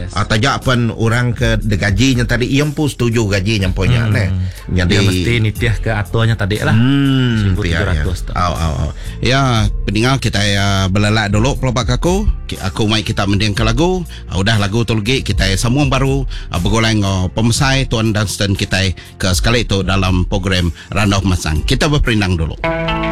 Tajak pun orang ke de gajinya tadi yang pun setuju gajinya punya Jadi dia mesti nitiah ke atuannya tadi lah. 1,700 Ya, pendengar kita belalak dulu pelabak aku mai kita mendiang ke lagu. Udah lagu tu lagi kita sambung baru bergoleng pemesai tuan dan Stan kita ke sekali itu dalam program Randolph Masang. Kita berperindang dulu.